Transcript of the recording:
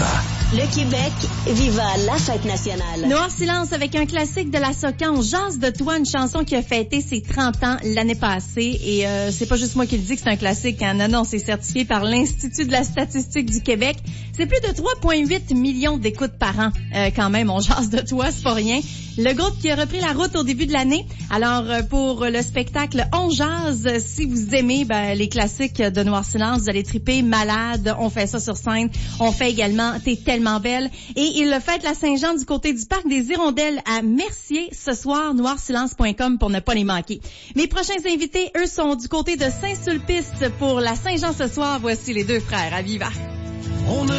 Aviva. Le Québec, viva la fête nationale. Noir Silence avec un classique de la Soca. On jase de toi, une chanson qui a fêté ses 30 ans l'année passée. Et c'est pas juste moi qui le dis que c'est un classique. Hein. Non, c'est certifié par l'Institut de la statistique du Québec. C'est plus de 3,8 millions d'écoutes par an. Quand même, on jase de toi, c'est pas rien. Le groupe qui a repris la route au début de l'année. Alors, pour le spectacle On jase, si vous aimez les classiques de Noir Silence, vous allez triper Malade. On fait ça sur scène. On fait également T'es tellement belle. Et il le fête la Saint-Jean du côté du Parc des Hirondelles à Mercier ce soir, noirsilence.com pour ne pas les manquer. Mes prochains invités, eux, sont du côté de Saint-Sulpice pour la Saint-Jean ce soir. Voici les deux frères à Aviva.